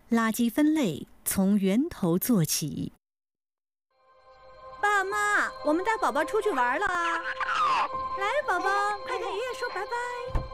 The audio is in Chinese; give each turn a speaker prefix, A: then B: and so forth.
A: 垃圾分类从源头做起。
B: 爸妈，我们带宝宝出去玩了啊！来，宝宝，快跟爷爷说拜拜。